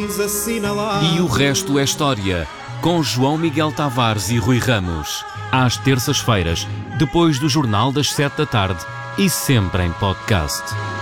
tens assinalado. E o resto é história, com João Miguel Tavares e Rui Ramos. Às terças-feiras, depois do Jornal das 7 da tarde e sempre em podcast.